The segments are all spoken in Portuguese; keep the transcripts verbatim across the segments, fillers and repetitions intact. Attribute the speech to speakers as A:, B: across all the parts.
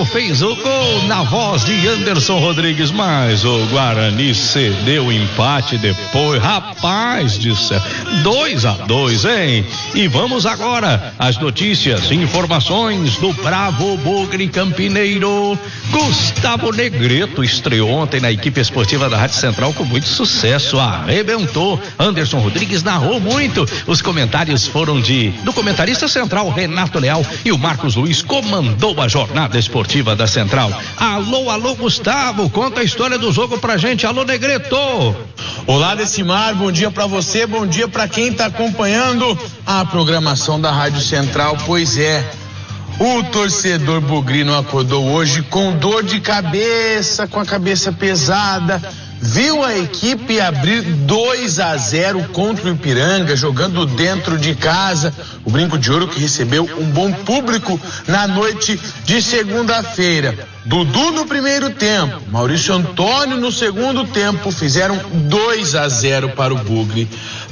A: fez o gol na voz de Anderson Rodrigues, mas o Guarani cedeu o empate depois. Rapaz do céu, dois a dois, hein? E vamos agora às notícias e informações do Bravo Bugre Campineiro. Gustavo Negreto estreou ontem na equipe esportiva da Rádio Central com muito sucesso, arrebentou. Anderson Rodrigues narrou muito. Os comentários foram de do comentarista central Renato Leal e o Marcos Luiz comandou a jornada esportiva da Central. Alô, alô, Gustavo, conta a história do jogo pra gente. Alô, Negreto.
B: Olá, Decimar, bom dia pra você, bom dia pra quem tá acompanhando a programação da Rádio Central. Pois é, o torcedor bugrino acordou hoje com dor de cabeça, com a cabeça pesada. Viu a equipe abrir dois a zero contra o Ipiranga, jogando dentro de casa. O Brinco de Ouro que recebeu um bom público na noite de segunda-feira. Dudu no primeiro tempo, Maurício Antônio no segundo tempo, fizeram dois a zero para o Bugre.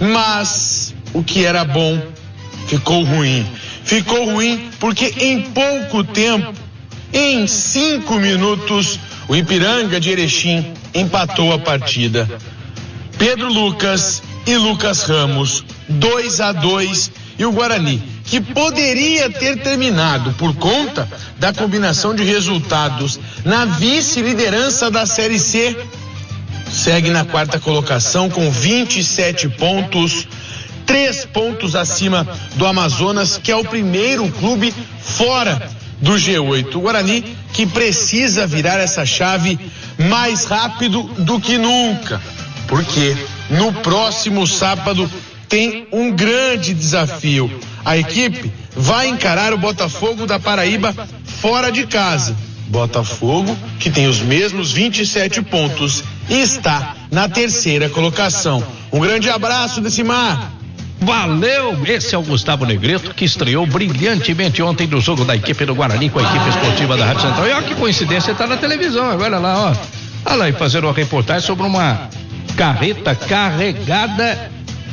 B: Mas o que era bom ficou ruim. Ficou ruim porque em pouco tempo, em cinco minutos, o Ipiranga de Erechim empatou a partida. Pedro Lucas e Lucas Ramos, dois a dois, e o Guarani, que poderia ter terminado por conta da combinação de resultados na vice-liderança da Série C, segue na quarta colocação com vinte e sete pontos, três pontos acima do Amazonas, que é o primeiro clube fora do G oito. O Guarani que precisa virar essa chave mais rápido do que nunca, porque no próximo sábado tem um grande desafio. A equipe vai encarar o Botafogo da Paraíba fora de casa. Botafogo que tem os mesmos vinte e sete pontos e está na terceira colocação. Um grande abraço, Decimar.
A: Valeu, esse é o Gustavo Negreto, que estreou brilhantemente ontem no jogo da equipe do Guarani com a equipe esportiva da Rádio Central. E olha que coincidência, está na televisão agora lá, ó. Olha lá, e fazer uma reportagem sobre uma carreta carregada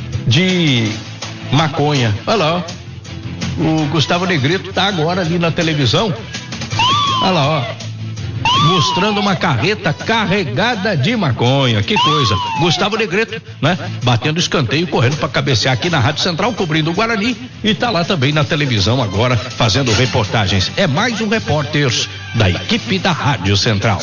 A: de maconha. Olha lá, ó. O Gustavo Negreto está agora ali na televisão. Olha lá, ó. Mostrando uma carreta carregada de maconha. Que coisa. Gustavo Negreto, né? Batendo escanteio, correndo para cabecear aqui na Rádio Central, cobrindo o Guarani, e tá lá também na televisão agora, fazendo reportagens. É mais um repórter da equipe da Rádio Central.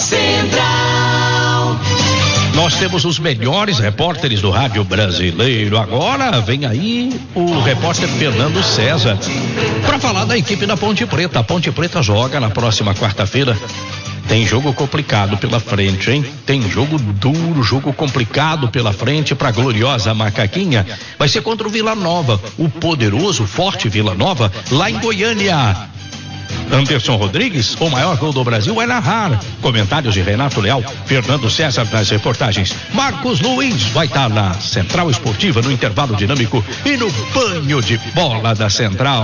A: Central. Nós temos os melhores repórteres do rádio brasileiro. Agora vem aí o repórter Fernando César para falar da equipe da Ponte Preta. A Ponte Preta joga na próxima quarta-feira. Tem jogo complicado pela frente, hein? Tem jogo duro, jogo complicado pela frente para a gloriosa Macaquinha. Vai ser contra o Vila Nova, o poderoso, forte Vila Nova, lá em Goiânia. Anderson Rodrigues, o maior gol do Brasil, vai narrar. Comentários de Renato Leal, Fernando César nas reportagens. Marcos Luiz vai estar na Central Esportiva no intervalo dinâmico e no banho de bola da Central.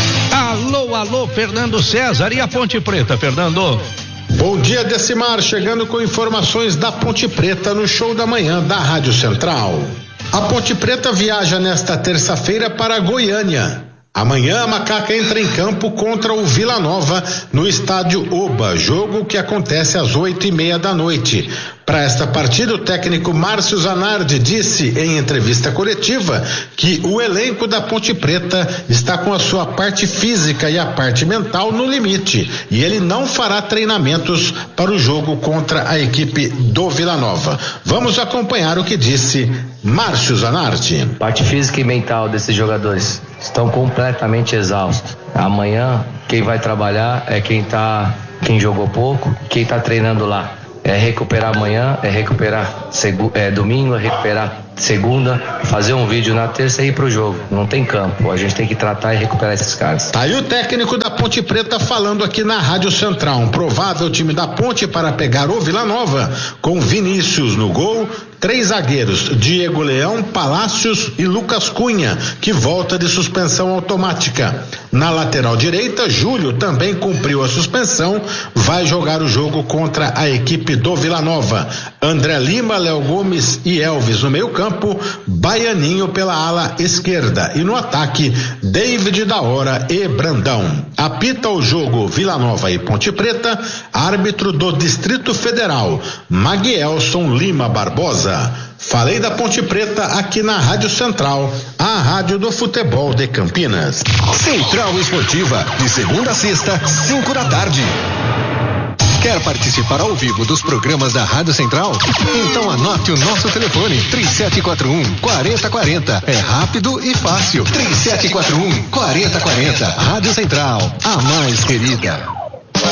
A: Alô, alô, Fernando César e a Ponte Preta, Fernando.
C: Bom dia, Decimar, chegando com informações da Ponte Preta no show da manhã da Rádio Central. A Ponte Preta viaja nesta terça-feira para Goiânia. Amanhã a Macaca entra em campo contra o Vila Nova no estádio Oba, jogo que acontece às oito e meia da noite. Para esta partida, o técnico Márcio Zanardi disse em entrevista coletiva que o elenco da Ponte Preta está com a sua parte física e a parte mental no limite e ele não fará treinamentos para o jogo contra a equipe do Vila Nova. Vamos acompanhar o que disse Márcio Zanardi.
D: Parte física e mental desses jogadores estão completamente exaustos. Amanhã quem vai trabalhar é quem tá, quem jogou pouco, quem está treinando lá. É recuperar amanhã, é recuperar segu, é, domingo, é recuperar segunda, fazer um vídeo na terça e ir pro jogo. Não tem campo, a gente tem que tratar e recuperar esses caras.
C: Tá aí o técnico da Ponte Preta falando aqui na Rádio Central. Um provável time da Ponte para pegar o Vila Nova, com Vinícius no gol, três zagueiros, Diego Leão, Palácios e Lucas Cunha, que volta de suspensão automática. Na lateral direita, Júlio também cumpriu a suspensão, vai jogar o jogo contra a equipe do Vila Nova. André Lima, Léo Gomes e Elvis no meio campo, Baianinho pela ala esquerda e no ataque, David da Hora e Brandão. Apita o jogo Vila Nova e Ponte Preta, árbitro do Distrito Federal, Maguielson Lima Barbosa. Falei da Ponte Preta aqui na Rádio Central, a rádio do futebol de Campinas.
E: Central Esportiva, de segunda a sexta, cinco da tarde. Quer participar ao vivo dos programas da Rádio Central? Então anote o nosso telefone, três sete quatro um, quatro zero quatro zero. É rápido e fácil. três sete quatro um, quatro zero quatro zero. Rádio Central, a mais querida.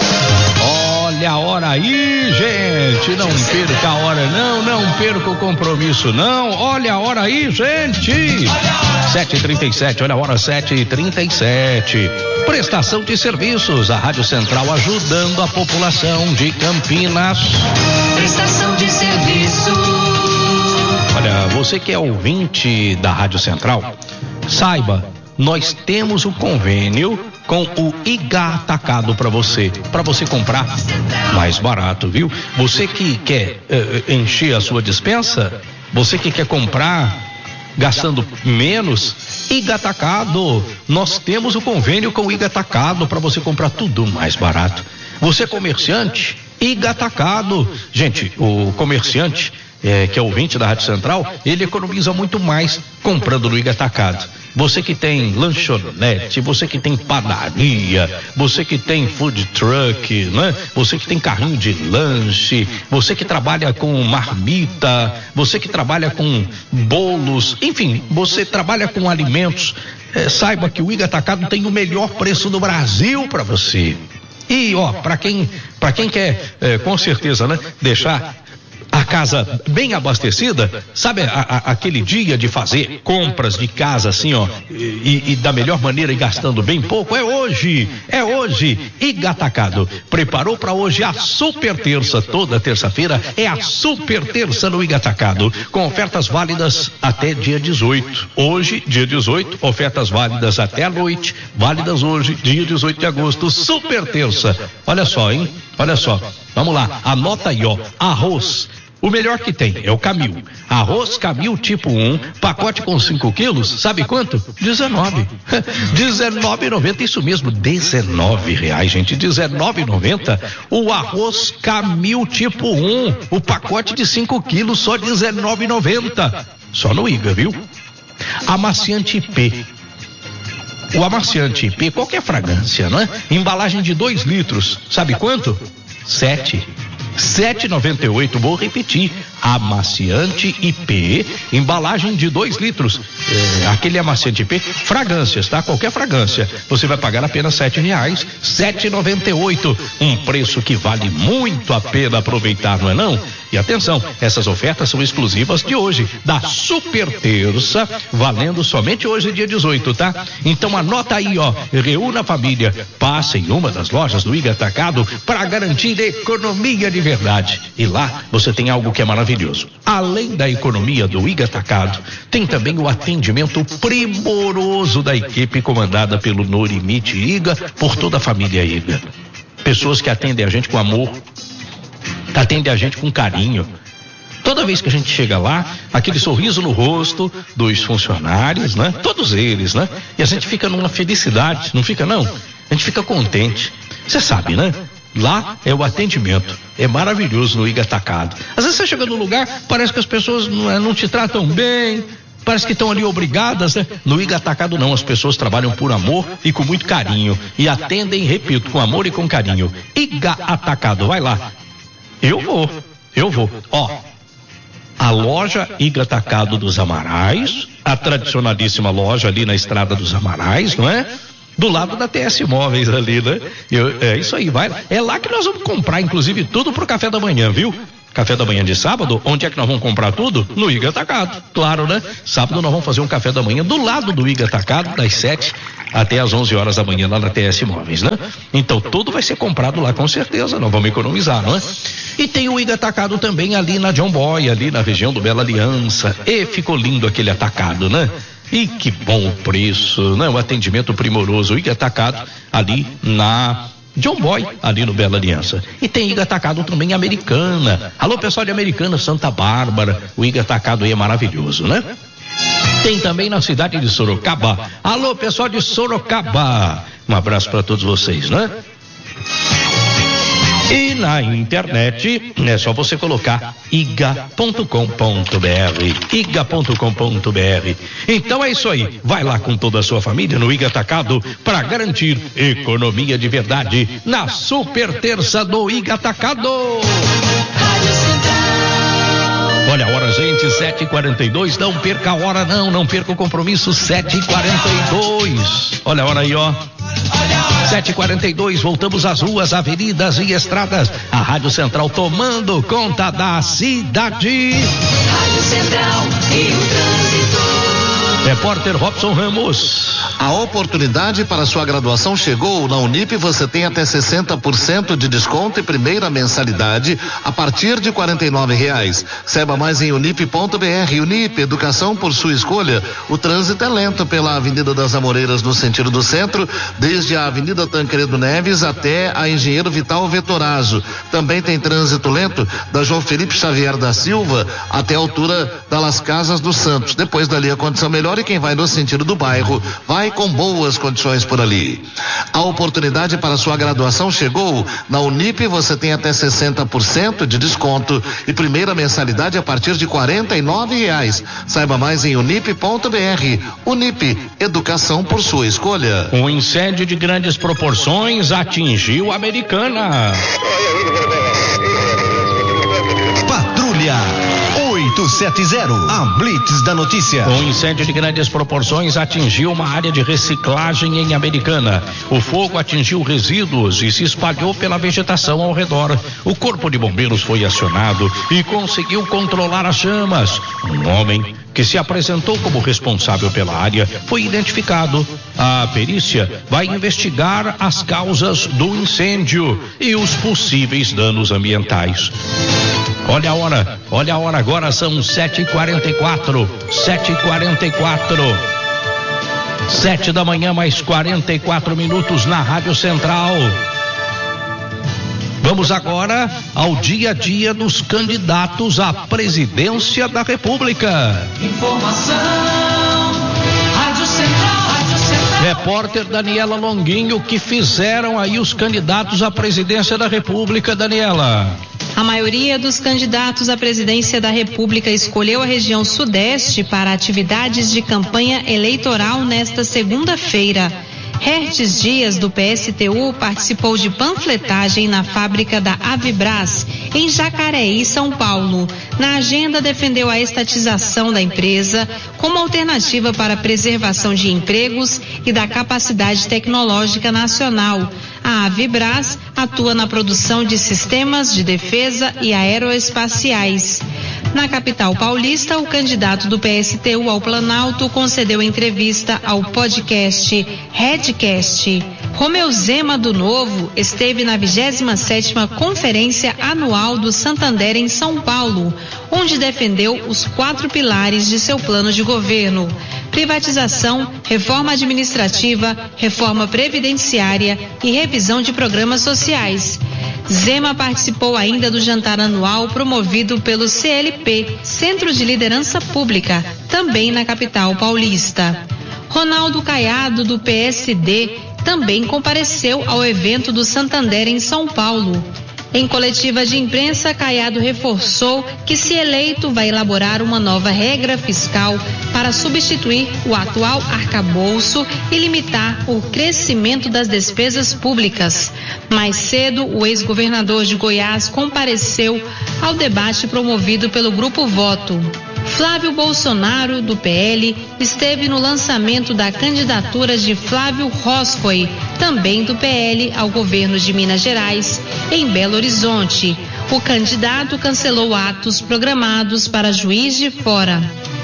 A: Olha a hora aí, gente, não perca a hora não, não perca o compromisso não, olha a hora aí, gente, sete e trinta e sete, olha a hora, sete e trinta e sete, prestação de serviços, a Rádio Central ajudando a população de Campinas.
F: Prestação de serviço.
A: Olha, você que é ouvinte da Rádio Central, saiba, nós temos o convênio com o I G A Atacado para você, para você comprar mais barato, viu? Você que quer uh, encher a sua despensa, você que quer comprar gastando menos, I G A Atacado, nós temos o convênio com o I G A Atacado para você comprar tudo mais barato. Você comerciante, I G A Atacado. Gente, o comerciante É, que é ouvinte da Rádio Central, ele economiza muito mais comprando no I G A Atacado. Você que tem lanchonete, você que tem padaria, você que tem food truck, né? Você que tem carrinho de lanche, você que trabalha com marmita, você que trabalha com bolos, enfim, você trabalha com alimentos, é, saiba que o I G A Atacado tem o melhor preço do Brasil para você. E ó, para quem, para quem quer, é, com certeza, né, deixar a casa bem abastecida, sabe, a, a, aquele dia de fazer compras de casa assim, ó, e, e da melhor maneira e gastando bem pouco, é hoje, é hoje. I G A Atacado preparou para hoje a super terça, toda terça-feira é a super terça no I G A Atacado, com ofertas válidas até dia dezoito. Hoje, dia dezoito, ofertas válidas até a noite, válidas hoje, dia dezoito de agosto, super terça. Olha só, hein? Olha só. Vamos lá, anota aí, ó. Arroz. O melhor que tem é o Camil. Arroz Camil tipo um, pacote com cinco quilos, sabe quanto? dezenove. dezenove e noventa, isso mesmo, dezenove reais, gente. dezenove e noventa. O arroz Camil tipo um, o pacote de cinco quilos, só dezenove e noventa. Só no I G A, viu? Amaciante P. O amaciante P, qualquer fragrância, não é? Embalagem de dois litros, sabe quanto? Sete. sete e noventa e oito, vou repetir, amaciante I P, embalagem de dois litros, é, aquele amaciante I P, fragrâncias, tá? Qualquer fragrância, você vai pagar apenas sete reais, sete e noventa e oito, um preço que vale muito a pena aproveitar, não é não? E atenção, essas ofertas são exclusivas de hoje, da super terça, valendo somente hoje, dia dezoito, tá? Então anota aí, ó, reúna a família, passe em uma das lojas do I G A Atacado para garantir economia de verdade. E lá você tem algo que é maravilhoso. Além da economia do I G A Atacado, tem também o atendimento primoroso da equipe comandada pelo Norimite I G A, por toda a família I G A. Pessoas que atendem a gente com amor, atendem a gente com carinho. Toda vez que a gente chega lá, aquele sorriso no rosto dos funcionários, né? Todos eles, né? E a gente fica numa felicidade, não fica não? A gente fica contente. Você sabe, né? Lá é o atendimento, é maravilhoso no I G A Atacado. Às vezes você chega no lugar, parece que as pessoas não, não te tratam bem, parece que estão ali obrigadas, né? No I G A Atacado não, as pessoas trabalham por amor e com muito carinho e atendem, repito, com amor e com carinho. I G A Atacado, vai lá. Eu vou, eu vou. Ó, a loja I G A Atacado dos Amarais, a tradicionalíssima loja ali na Estrada dos Amarais, não é? Do lado da T S Móveis ali, né? Eu, é isso aí, vai. É lá que nós vamos comprar, inclusive, tudo pro café da manhã, viu? Café da manhã de sábado, onde é que nós vamos comprar tudo? No I G A Atacado, claro, né? Sábado nós vamos fazer um café da manhã do lado do I G A Atacado, das sete até as onze horas da manhã, lá na T S Móveis, né? Então tudo vai ser comprado lá, com certeza, nós vamos economizar, não é? E tem o I G A Atacado também ali na John Boy, ali na região do Bela Aliança. E ficou lindo aquele atacado, né? E que bom o preço, né? O atendimento primoroso, o I G A Atacado ali na John Boy, ali no Bela Aliança. E tem Iga Atacado também Americana. Alô, pessoal de Americana, Santa Bárbara. O Iga Atacado aí é maravilhoso, né? Tem também na cidade de Sorocaba. Alô, pessoal de Sorocaba. Um abraço para todos vocês, né? E na internet é só você colocar iga ponto com ponto br, iga ponto com ponto br. Então é isso aí, vai lá com toda a sua família no Iga Atacado para garantir economia de verdade na super terça do Iga Atacado. Olha a hora, gente, sete e quarenta e dois, não perca a hora não, não perca o compromisso, sete e quarenta e dois. Olha a hora aí, ó. sete e quarenta e dois, voltamos às ruas, avenidas e estradas. A Rádio Central tomando conta da cidade.
F: Rádio Central e o trânsito.
A: Repórter Robson Ramos.
G: A oportunidade para sua graduação chegou. Na Unip você tem até sessenta por cento de desconto e primeira mensalidade a partir de quarenta e nove reais. Saiba mais em unip ponto br. Unip, educação por sua escolha. O trânsito é lento pela Avenida das Amoreiras no sentido do centro, desde a Avenida Tancredo Neves até a Engenheiro Vital Vetorazzo. Também tem trânsito lento da João Felipe Xavier da Silva até a altura da Las Casas dos Santos. Depois dali a condição melhor e quem vai no sentido do bairro vai com boas condições por ali. A oportunidade para sua graduação chegou. Na Unip você tem até sessenta por cento de desconto e primeira mensalidade a partir de quarenta e nove reais. Saiba mais em unip ponto br. Unip, educação por sua escolha.
A: Um incêndio de grandes proporções atingiu a Americana.
E: Patrulha oito sete zero, a Blitz da notícia.
A: Um incêndio de grandes proporções atingiu uma área de reciclagem em Americana. O fogo atingiu resíduos e se espalhou pela vegetação ao redor. O corpo de bombeiros foi acionado e conseguiu controlar as chamas. Um homem que se apresentou como responsável pela área foi identificado. A perícia vai investigar as causas do incêndio e os possíveis danos ambientais. Olha a hora, olha a hora, agora são sete e quarenta e quatro, sete e quarenta e quatro. Sete da manhã, mais quarenta e quatro minutos na Rádio Central. Vamos agora ao dia a dia dos candidatos à presidência da República.
F: Informação, Rádio Central, Rádio Central.
A: Repórter Daniela Longuinho, o que fizeram aí os candidatos à presidência da República, Daniela?
H: A maioria dos candidatos à presidência da República escolheu a região Sudeste para atividades de campanha eleitoral nesta segunda-feira. Hertes Dias, do P S T U, participou de panfletagem na fábrica da Avibras, em Jacareí, São Paulo. Na agenda, defendeu a estatização da empresa como alternativa para a preservação de empregos e da capacidade tecnológica nacional. A Avibras atua na produção de sistemas de defesa e aeroespaciais. Na capital paulista, o candidato do P S T U ao Planalto concedeu entrevista ao podcast Redcast. Romeu Zema do Novo esteve na vigésima sétima Conferência Anual do Santander em São Paulo, onde defendeu os quatro pilares de seu plano de governo: privatização, reforma administrativa, reforma previdenciária e revisão de programas sociais. Zema participou ainda do jantar anual promovido pelo C L P, Centro de Liderança Pública, também na capital paulista. Ronaldo Caiado, do P S D, também compareceu ao evento do Santander em São Paulo. Em coletiva de imprensa, Caiado reforçou que, se eleito, vai elaborar uma nova regra fiscal para substituir o atual arcabouço e limitar o crescimento das despesas públicas. Mais cedo, o ex-governador de Goiás compareceu ao debate promovido pelo Grupo Voto. Flávio Bolsonaro, do P L, esteve no lançamento da candidatura de Flávio Roscoe, também do P L, ao governo de Minas Gerais, em Belo Horizonte. O candidato cancelou atos programados para Juiz de Fora.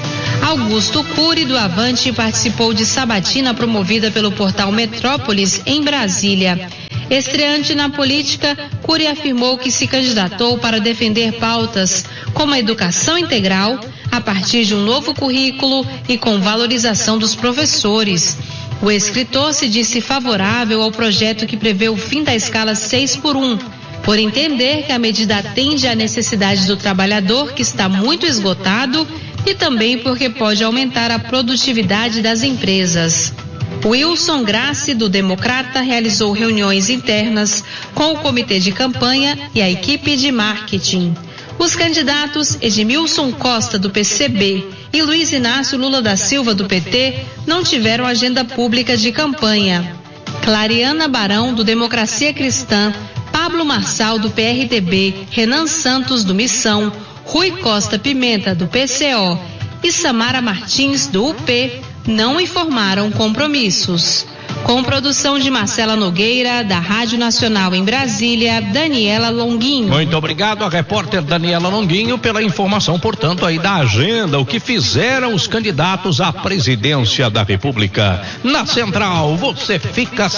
H: Augusto Cury, do Avante, participou de sabatina promovida pelo portal Metrópolis, em Brasília. Estreante na política, Cury afirmou que se candidatou para defender pautas como a educação integral, a partir de um novo currículo e com valorização dos professores. O escritor se disse favorável ao projeto que prevê o fim da escala seis por um, por entender que a medida atende à necessidade do trabalhador que está muito esgotado e também porque pode aumentar a produtividade das empresas. Wilson Grassi, do Democrata, realizou reuniões internas com o comitê de campanha e a equipe de marketing. Os candidatos Edmilson Costa, do P C B, e Luiz Inácio Lula da Silva, do P T, não tiveram agenda pública de campanha. Clariana Barão, do Democracia Cristã, Pablo Marçal, do P R T B, Renan Santos, do Missão, Rui Costa Pimenta, do P C O e Samara Martins, do U P, não informaram compromissos. Com produção de Marcela Nogueira, da Rádio Nacional em Brasília, Daniela Longuinho.
A: Muito obrigado a repórter Daniela Longuinho pela informação, portanto, aí da agenda, o que fizeram os candidatos à presidência da República. Na Central, você fica